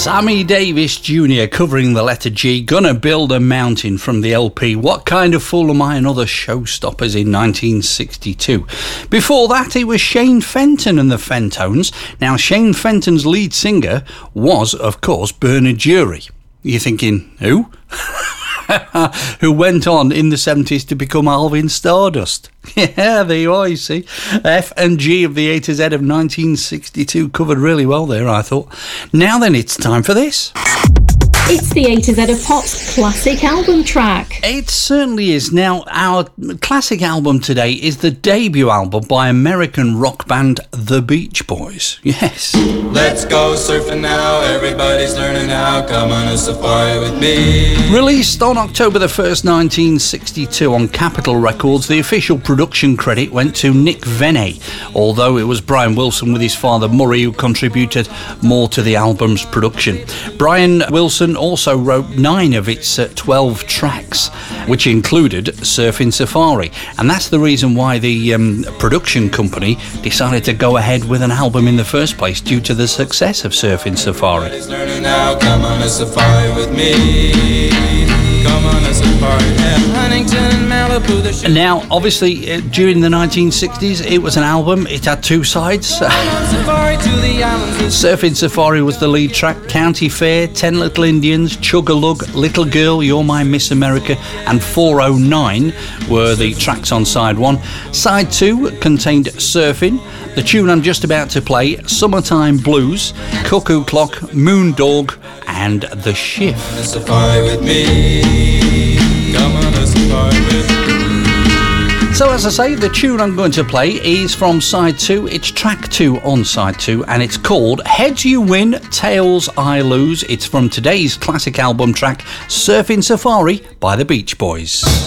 Sammy Davis Jr. covering the letter G, Gonna Build a Mountain from the LP What Kind of Fool Am I and Other Showstoppers in 1962. Before that, it was Shane Fenton and the Fentones. Now, Shane Fenton's lead singer was, of course, Bernard Jury. You're thinking, who? Who went on in the 70s to become Alvin Stardust. Yeah, there you are, you see. F and G of the A to Z of 1962 covered really well there, I thought. Now then, it's time for this. It's the A to Z of Pop's classic album track. It certainly is. Now, our classic album today is the debut album by American rock band The Beach Boys. Yes. Let's go surfing now, everybody's learning how, come on a safari with me. Released on October the 1st, 1962 on Capitol Records, the official production credit went to Nick Venney, although it was Brian Wilson with his father Murray who contributed more to the album's production. Brian Wilson also wrote 9 of its 12 tracks, which included Surfing Safari, and that's the reason why the production company decided to go ahead with an album in the first place, due to the success of Surfing Safari. Now, come on a safari with me. Come on a safari. Huntington, Malibu, now, obviously, during the 1960s, it was an album. It had 2 sides. Surfing Safari was the lead track. County Fair, 10 Little Indians, Chug-a-Lug, Little Girl, You're My Miss America, and 409 were the tracks on side 1. Side 2 contained Surfing, the tune I'm just about to play, Summertime Blues, Cuckoo Clock, Moondog, and The Shift. Come on a safari with me. Come on a safari with me. So, as I say, the tune I'm going to play is from side 2. It's track 2 on side 2, and it's called Heads You Win, Tails I Lose. It's from today's classic album track, Surfing Safari by the Beach Boys.